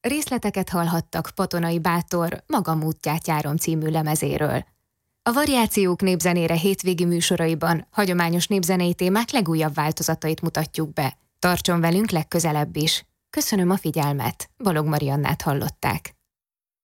Részleteket hallhattak Patonai Bátor Magam útját járom című lemezéről. A Variációk népzenére hétvégi műsoraiban hagyományos népzenei témák legújabb változatait mutatjuk be. Tartson velünk legközelebb is. Köszönöm a figyelmet, Balog Mariannát hallották.